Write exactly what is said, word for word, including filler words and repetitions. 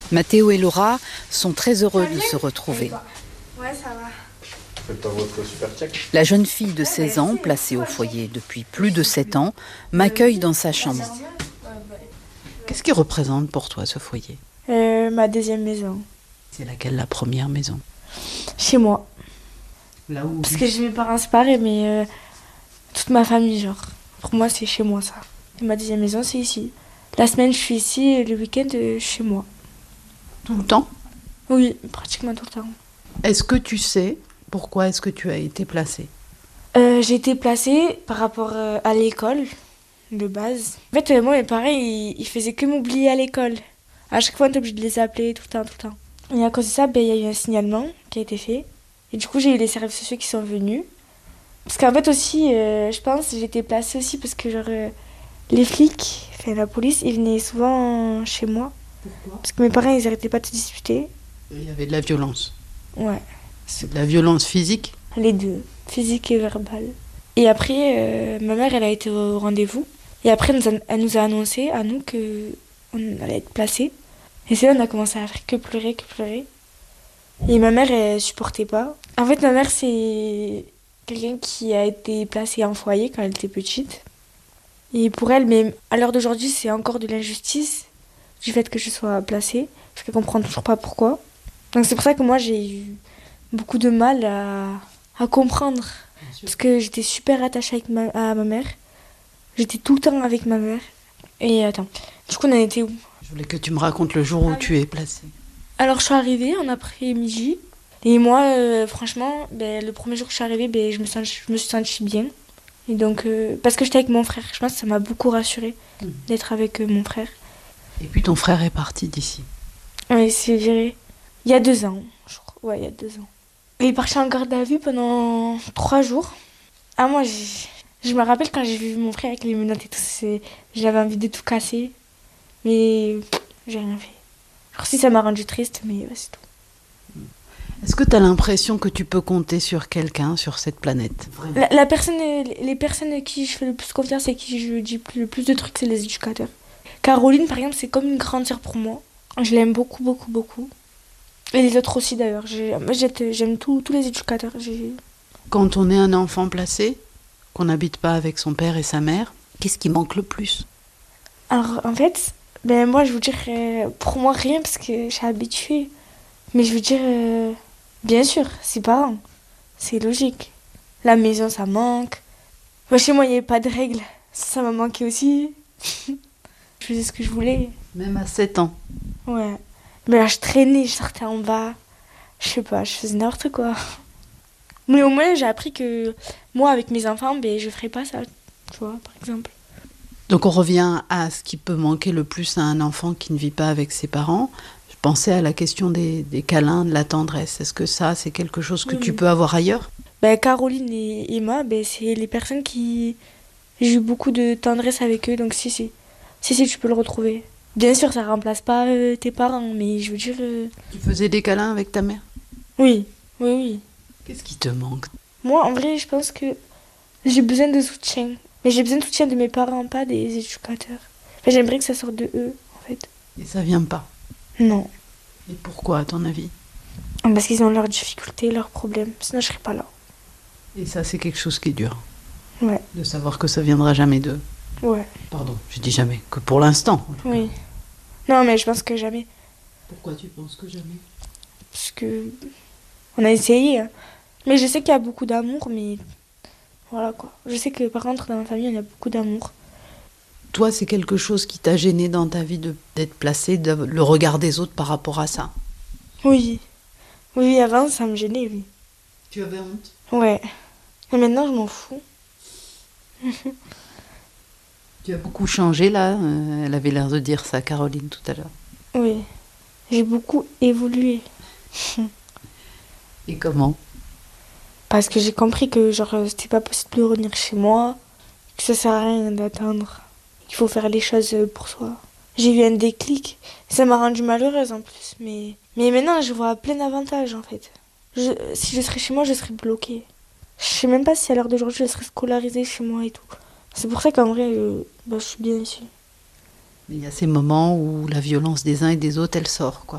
Mathéo et Laura sont très heureux de se retrouver. Ouais, ça va. Faites pas votre super check. La jeune fille de seize ans, placée au foyer depuis plus de sept ans, m'accueille dans sa chambre. Qu'est-ce qui représente pour toi ce foyer ? euh, Ma deuxième maison. C'est laquelle la première maison ? Chez moi. Là où Parce que j'ai mes parents séparés, mais euh, toute ma famille, genre. Pour moi, c'est chez moi, ça. Et ma deuxième maison, c'est ici. La semaine, je suis ici, et le week-end, euh, chez moi. Tout le temps ? Oui, pratiquement tout le temps. Est-ce que tu sais pourquoi est-ce que tu as été placée ? Euh, j'ai été placée par rapport euh, à l'école, de base. En fait, euh, moi, mes parents, ils, ils faisaient que m'oublier à l'école. À chaque fois, on était obligé de les appeler tout le temps, tout le temps. Et à cause de ça, ben, il y a eu un signalement qui a été fait. Et du coup, j'ai eu les services sociaux qui sont venus. Parce qu'en fait aussi, euh, je pense, j'ai été placée aussi parce que genre, euh, les flics, enfin la police, ils venaient souvent chez moi. Pourquoi ? Parce que mes parents, ils arrêtaient pas de se disputer. Il y avait de la violence. Ouais, C'est de la violence physique ? les deux, physique et verbale. Et après, euh, ma mère, elle a été au rendez-vous. Et après, elle nous a, elle nous a annoncé à nous qu'on allait être placés. Et c'est là on a commencé à faire que pleurer, que pleurer. Et ma mère, elle supportait pas. En fait, ma mère, c'est quelqu'un qui a été placé en foyer quand elle était petite. Et pour elle, mais à l'heure d'aujourd'hui, c'est encore de l'injustice du fait que je sois placée. Parce qu'elle comprend toujours pas pourquoi. Donc c'est pour ça que moi, j'ai eu beaucoup de mal à, à comprendre. Parce que j'étais super attachée avec ma, à ma mère. J'étais tout le temps avec ma mère. Et attends, du coup, on en était où ? Je voulais que tu me racontes le jour où tu es placée. Alors, je suis arrivée en après-midi. Et moi, euh, franchement, ben, le premier jour que je suis arrivée, ben, je, me sens, je me suis sentie bien. Et donc, euh, parce que j'étais avec mon frère. Je pense que ça m'a beaucoup rassurée mmh. d'être avec euh, mon frère. Et puis ton frère est parti d'ici ? Oui, c'est viré. Il y a deux ans, je crois. Ouais, il y a deux ans. Il est parti en garde à vue pendant trois jours. Ah, moi, j'ai... je me rappelle quand j'ai vu mon frère avec les menottes et tout, c'est... j'avais envie de tout casser. Mais pff, j'ai rien fait. Alors, si ça m'a rendu triste, mais ouais, c'est tout. Est-ce que tu as l'impression que tu peux compter sur quelqu'un sur cette planète ? la, la personne, Les personnes à qui je fais le plus confiance et à qui je dis le plus de trucs, c'est les éducateurs. Caroline, par exemple, c'est comme une grande sœur pour moi. Je l'aime beaucoup, beaucoup, beaucoup. Et les autres aussi, d'ailleurs. J'ai, j'aime tous, tous les éducateurs. J'ai... Quand on est un enfant placé, qu'on n'habite pas avec son père et sa mère, qu'est-ce qui manque le plus ? Alors, en fait, ben, moi, je vous dire, euh, pour moi, rien, parce que je suis habituée. Mais je veux dire, euh, bien sûr, ses parents, c'est logique. La maison, ça manque. Moi, chez moi, il n'y avait pas de règles. Ça, ça m'a manqué aussi. Je faisais ce que je voulais. Même à sept ans ? Ouais. Mais là, je traînais, je sortais en bas. Je sais pas, je faisais n'importe quoi. Mais au moins, j'ai appris que moi, avec mes enfants, ben, je ferais pas ça, tu vois, par exemple. Donc on revient à ce qui peut manquer le plus à un enfant qui ne vit pas avec ses parents. Je pensais à la question des, des câlins, de la tendresse. Est-ce que ça, c'est quelque chose que oui. tu peux avoir ailleurs ? Ben, Caroline et Emma, ben, c'est les personnes qui... J'ai eu beaucoup de tendresse avec eux, donc si, si. Si, si, tu peux le retrouver. Bien sûr, ça remplace pas euh, tes parents, mais je veux dire... Euh... Tu faisais des câlins avec ta mère ? Oui, oui, oui. Qu'est-ce qui te manque ? Moi, en vrai, je pense que j'ai besoin de soutien. Mais j'ai besoin de soutien de mes parents, pas des éducateurs. Enfin, j'aimerais que ça sorte de eux, en fait. Et ça vient pas ? Non. Et pourquoi, à ton avis ? Parce qu'ils ont leurs difficultés, leurs problèmes. Sinon, je serais pas là. Et ça, c'est quelque chose qui est dur ? Ouais. De savoir que ça viendra jamais d'eux ? Ouais. Pardon, je dis jamais, que pour l'instant. Oui. Non, mais je pense que jamais. Pourquoi tu penses que jamais ? Parce que... On a essayé. Hein. Mais je sais qu'il y a beaucoup d'amour, mais... Voilà, quoi. Je sais que, par contre, dans ma famille, il y a beaucoup d'amour. Toi, c'est quelque chose qui t'a gêné dans ta vie de, d'être placé, de, le regard des autres par rapport à ça ? Oui. Oui, avant, ça me gênait, oui. Tu avais honte ? Ouais. Et maintenant, je m'en fous. Tu as beaucoup changé, là. Euh, elle avait l'air de dire ça, Caroline, tout à l'heure. Oui. J'ai beaucoup évolué. Et comment ? Parce que j'ai compris que genre c'était pas possible de revenir chez moi, que ça sert à rien d'attendre, qu'il faut faire les choses pour soi. J'ai eu un déclic, ça m'a rendue malheureuse en plus, mais mais maintenant je vois plein d'avantages en fait. Je, si je serais chez moi, je serais bloquée. Je sais même pas si à l'heure d'aujourd'hui je serais scolarisée chez moi et tout. C'est pour ça qu'en vrai, euh, bah, je suis bien ici. Il y a ces moments où la violence des uns et des autres, elle sort, quoi.